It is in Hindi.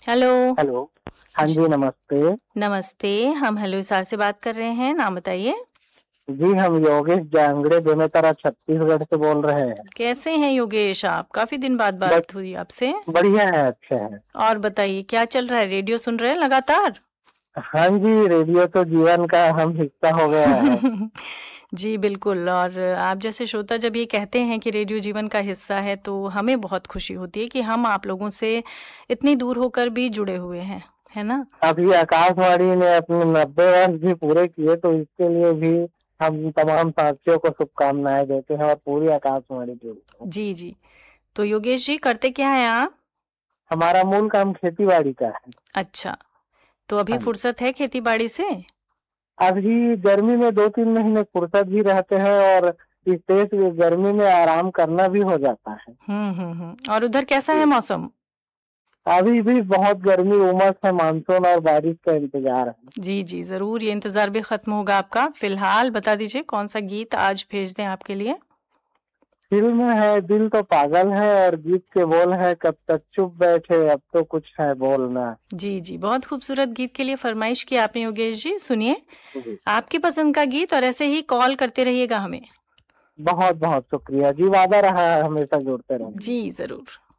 हेलो। हेलो। हाँ जी, जी, नमस्ते। नमस्ते। हम हेलो हिसार से बात कर रहे हैं, नाम बताइए। जी, हम योगेश जांगड़े बेमेतरा छत्तीसगढ़ से बोल रहे हैं। कैसे हैं योगेश आप? काफी दिन बाद बस बात हुई आपसे। बढ़िया है, अच्छा है। और बताइए क्या चल रहा है? रेडियो सुन रहे हैं लगातार? हाँ जी, रेडियो तो जीवन का अहम हिस्सा हो गया है। जी बिल्कुल। और आप जैसे श्रोता जब ये कहते हैं कि रेडियो जीवन का हिस्सा है तो हमें बहुत खुशी होती है कि हम आप लोगों से इतनी दूर होकर भी जुड़े हुए हैं, है ना? अभी आकाशवाणी ने अपने 90 वर्ष भी पूरे किए, तो इसके लिए भी हम तमाम साथियों को शुभकामनाएं देते हैं और पूरी आकाशवाणी टीम को। जी, जी। तो योगेश जी करते क्या हैं आप? हमारा मूल काम खेती बाड़ी का है। अच्छा, तो अभी हाँ जी। फुर्सत है खेती-बाड़ी से? अभी गर्मी में 2-3 महीने फुर्सत भी रहते हैं और इस तेज गर्मी में आराम करना भी हो जाता है। और उधर कैसा है मौसम? अभी भी बहुत गर्मी उमस है, मानसून और बारिश का इंतजार है। जी, जी, ज़रूर ये इंतज़ार भी ख़त्म होगा आपका। फ़िलहाल बता दीजिए कौन-सा गीत आज भेज दें आपके लिए? फिल्म है दिल तो पागल है और गीत के बोल है कब तक चुप बैठे अब तो कुछ है बोलना। जी, जी, बहुत खूबसूरत गीत के लिए फ़रमाइश की आपने योगेश जी। सुनिए जी, आपकी पसंद का गीत और ऐसे ही कॉल करते रहिएगा हमें। बहुत बहुत शुक्रिया जी, वादा रहा है हमेशा जुड़ते रहेंगे। जी, ज़रूर।